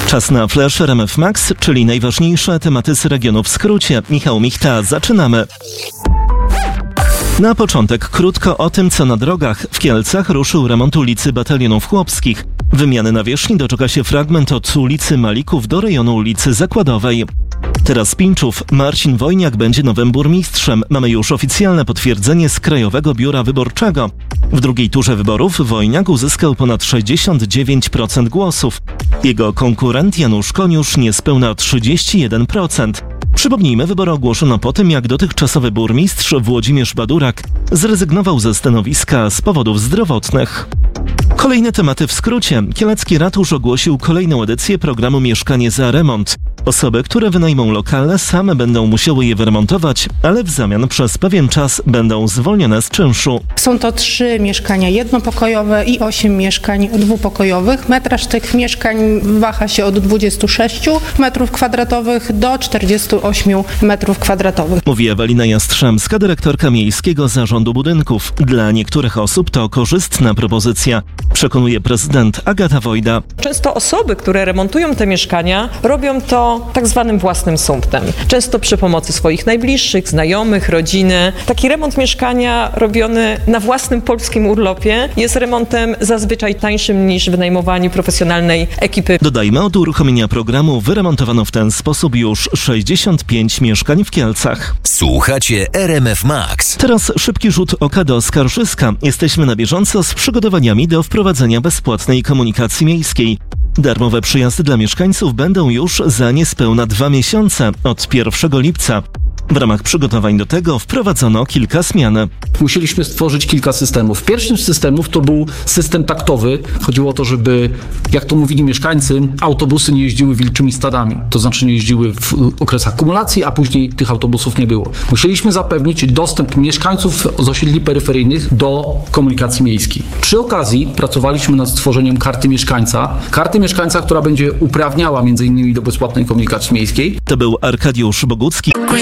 Czas na Flash RMF Max, czyli najważniejsze tematy z regionu w skrócie. Michał Michta, zaczynamy. Na początek krótko o tym, co na drogach. W Kielcach ruszył remont ulicy Batalionów Chłopskich. Wymiany nawierzchni doczeka się fragment od ulicy Malików do rejonu ulicy Zakładowej. Teraz Pińczów. Marcin Wojniak będzie nowym burmistrzem. Mamy już oficjalne potwierdzenie z Krajowego Biura Wyborczego. W drugiej turze wyborów Wojniak uzyskał ponad 69% głosów. Jego konkurent Janusz Koniusz niespełna 31%. Przypomnijmy, wybory ogłoszono po tym, jak dotychczasowy burmistrz Włodzimierz Badurak zrezygnował ze stanowiska z powodów zdrowotnych. Kolejne tematy w skrócie. Kielecki Ratusz ogłosił kolejną edycję programu Mieszkanie za remont. Osoby, które wynajmą lokale, same będą musiały je wyremontować, ale w zamian przez pewien czas będą zwolnione z czynszu. Są to 3 mieszkania jednopokojowe i 8 mieszkań dwupokojowych. Metraż tych mieszkań waha się od 26 m2 do 48 m2. Mówi Ewelina Jastrzębska, dyrektorka Miejskiego Zarządu Budynków. Dla niektórych osób to korzystna propozycja, przekonuje prezydent Agata Wojda. Często osoby, które remontują te mieszkania, robią to tak zwanym własnym sumptem. Często przy pomocy swoich najbliższych, znajomych, rodziny. Taki remont mieszkania robiony na własnym polskim urlopie jest remontem zazwyczaj tańszym niż wynajmowanie profesjonalnej ekipy. Dodajmy, od uruchomienia programu wyremontowano w ten sposób już 65 mieszkań w Kielcach. Słuchacie RMF Max. Teraz szybki rzut oka do Skarżyska. Jesteśmy na bieżąco z przygotowaniami do wprowadzenia bezpłatnej komunikacji miejskiej. Darmowe przyjazdy dla mieszkańców będą już za niespełna 2 miesiące, od 1 lipca. W ramach przygotowań do tego wprowadzono kilka zmian. Musieliśmy stworzyć kilka systemów. Pierwszym z systemów to był system taktowy. Chodziło o to, żeby, jak to mówili mieszkańcy, autobusy nie jeździły wilczymi stadami. To znaczy nie jeździły w okresach kumulacji, a później tych autobusów nie było. Musieliśmy zapewnić dostęp mieszkańców z osiedli peryferyjnych do komunikacji miejskiej. Przy okazji pracowaliśmy nad stworzeniem karty mieszkańca. Karty mieszkańca, która będzie uprawniała m.in. do bezpłatnej komunikacji miejskiej. To był Arkadiusz Bogucki.